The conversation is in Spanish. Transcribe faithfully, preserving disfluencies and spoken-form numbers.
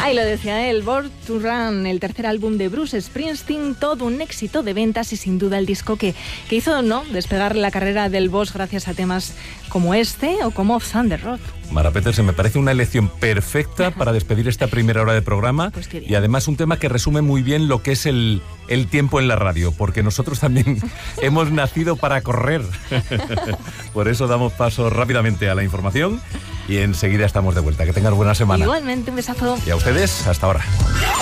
Ahí lo decía él, Born to Run, el tercer álbum de Bruce Springsteen, todo un éxito de ventas y sin duda el disco que, que hizo no despegar la carrera del boss gracias a temas como este o como Thunder Road. Mara Petersen, me parece una elección perfecta para despedir esta primera hora de programa, pues y además un tema que resume muy bien lo que es el, el tiempo en la radio, porque nosotros también hemos nacido para correr. Por eso damos paso rápidamente a la información y enseguida estamos de vuelta. Que tengas buena semana. Igualmente, un besazo. Y a ustedes, hasta ahora.